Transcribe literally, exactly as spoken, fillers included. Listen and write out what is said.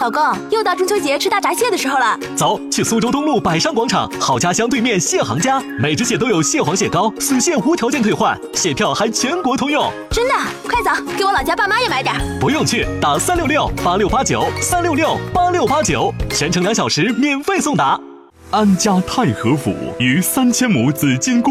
老公，又到中秋节吃大闸蟹的时候了。 走，去苏州东路百上广场好家乡对面蟹行家，每只蟹都有蟹黄蟹膏，损蟹无条件退换，蟹票还全国通用。 真的？快走，给我老家爸妈也买点。 不用去，打三六六八六八九三六六八六八九，全程两小时免费送达。 安家太和府于三千亩紫金